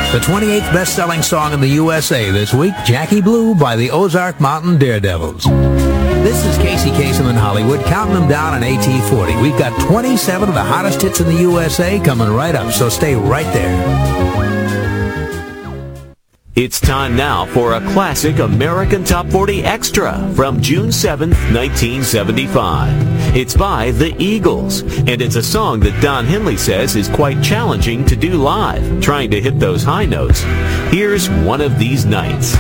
The 28th best-selling song in the USA this week, Jackie Blue by the Ozark Mountain Daredevils. This is Casey Kasem in Hollywood, counting them down on AT40. We've got 27 of the hottest hits in the USA coming right up, so stay right there. It's time now for a classic American Top 40 Extra from June 7th, 1975. It's by the Eagles, and it's a song that Don Henley says is quite challenging to do live, trying to hit those high notes. Here's One of These Nights.